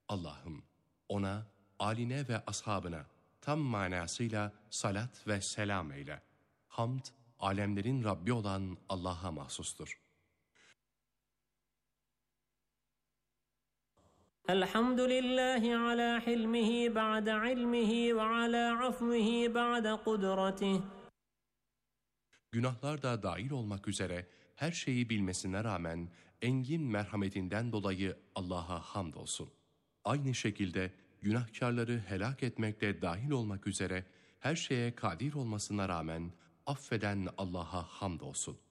Allah'ım ona, âline ve ashabına tam manasıyla salat ve selam eyle. Hamd, alemlerin Rabbi olan Allah'a mahsustur. Elhamdülillahi ala hilmihi ba'de ilmihi ve ala afvihi ba'de kudretih. Günahlar da dahil olmak üzere her şeyi bilmesine rağmen engin merhametinden dolayı Allah'a hamdolsun. Aynı şekilde günahkarları helak etmekle dahil olmak üzere her şeye kadir olmasına rağmen affeden Allah'a hamdolsun.